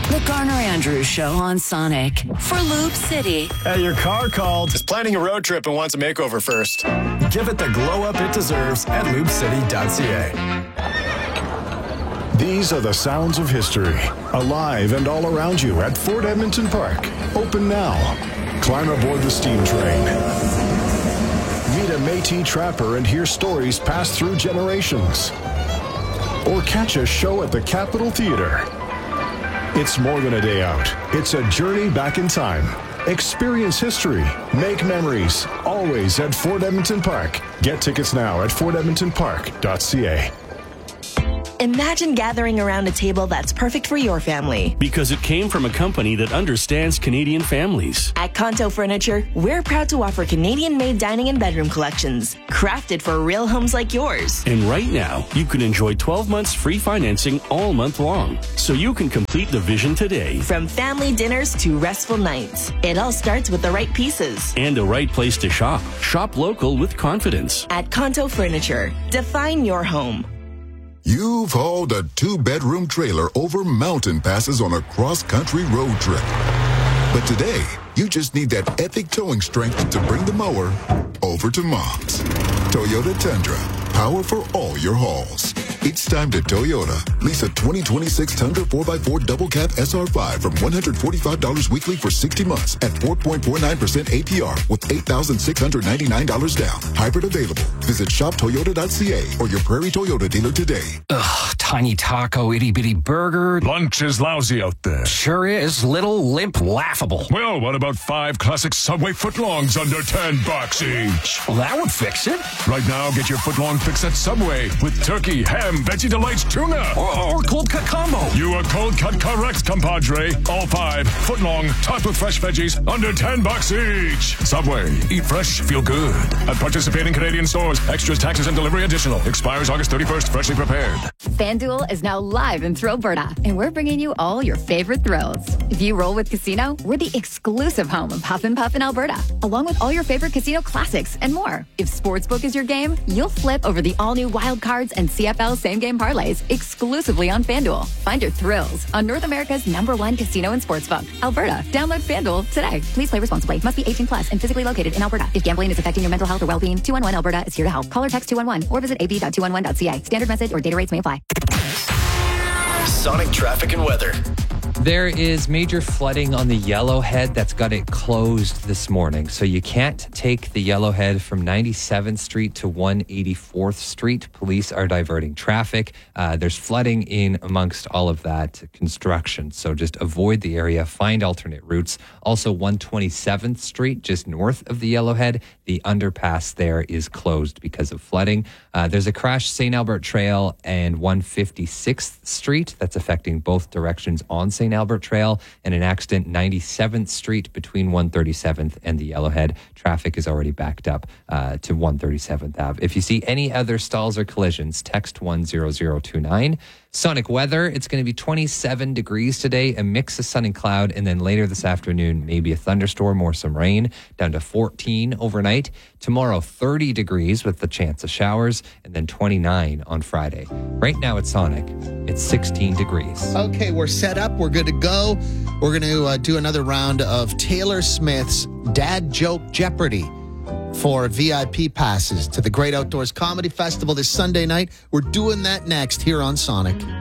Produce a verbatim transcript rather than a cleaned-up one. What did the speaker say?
The Garner Andrews Show on Sonic for Loop City. Hey, your car called. Is planning a road trip and wants a makeover first. Give it the glow up it deserves at loop city dot c a. These are the sounds of history, alive and all around you at Ford Edmonton Park. Open now. Climb aboard the steam train. Meet a Métis trapper and hear stories passed through generations. Or catch a show at the Capitol Theater. It's more than a day out. It's a journey back in time. Experience history. Make memories. Always at Ford Edmonton Park. Get tickets now at ford edmonton park dot c a. Imagine gathering around a table that's perfect for your family. Because it came from a company that understands Canadian families. At Conto Furniture, we're proud to offer Canadian-made dining and bedroom collections, crafted for real homes like yours. And right now, you can enjoy twelve months free financing all month long, so you can complete the vision today. From family dinners to restful nights, it all starts with the right pieces. And the right place to shop. Shop local with confidence. At Conto Furniture, define your home. You've hauled a two-bedroom trailer over mountain passes on a cross-country road trip. But today, you just need that epic towing strength to bring the mower over to Mom's. Toyota Tundra, power for all your hauls. It's time to Toyota. Lease a twenty twenty-six Tundra four by four Double Cab S R five from one hundred forty-five dollars weekly for sixty months at four point four nine percent A P R with eight thousand six hundred ninety-nine dollars down. Hybrid available. Visit shop toyota dot c a or your Prairie Toyota dealer today. Ugh, tiny taco, itty bitty burger. Lunch is lousy out there. Sure is. Little, limp, laughable. Well, what about five classic Subway footlongs under ten bucks each? Well, that would fix it. Right now, get your footlong fix at Subway with turkey, ham, Veggie Delights tuna. Or, or cold cut combo. You are cold cut correct, compadre. All five, footlong, topped with fresh veggies, under ten bucks each. Subway, eat fresh, feel good. At participating Canadian stores, extras, taxes, and delivery additional. Expires August thirty-first, freshly prepared. FanDuel is now live in Thrillberta, and we're bringing you all your favorite thrills. If you roll with Casino, we're the exclusive home of Huff and Puff in Alberta, along with all your favorite casino classics and more. If Sportsbook is your game, you'll flip over the all-new Wild Cards and C F L same-game parlays exclusively on FanDuel. Find your thrills on North America's number one casino and sportsbook, Alberta. Download FanDuel today. Please play responsibly. Must be eighteen plus and physically located in Alberta. If gambling is affecting your mental health or well-being, two one one Alberta is here to help. Call or text two one one or visit a b dot two one one dot c a. Standard message or data rates may apply. Sonic traffic and weather. There is major flooding on the Yellowhead that's got it closed this morning. So you can't take the Yellowhead from ninety-seventh Street to one hundred eighty-fourth Street. Police are diverting traffic. Uh, there's flooding in amongst all of that construction. So just avoid the area, find alternate routes. Also, one hundred twenty-seventh Street, just north of the Yellowhead, the underpass there is closed because of flooding. Uh, there's a crash Saint Albert Trail and one hundred fifty-sixth Street that's affecting both directions on Saint Albert Trail, and an accident ninety-seventh Street between one hundred thirty-seventh and the Yellowhead. Traffic is already backed up uh, to one hundred thirty-seventh Avenue. If you see any other stalls or collisions, text one zero zero two nine. Sonic weather, it's going to be twenty-seven degrees today, a mix of sun and cloud, and then later this afternoon, maybe a thunderstorm or some rain, down to fourteen overnight. Tomorrow, thirty degrees with the chance of showers, and then twenty-nine on Friday. Right now at Sonic, it's sixteen degrees. Okay, we're set up. We're good to go. We're going to uh, do another round of Taylor Smith's Dad Joke Jeopardy for V I P passes to the Great Outdoors Comedy Festival this Sunday night. We're doing that next here on Sonic.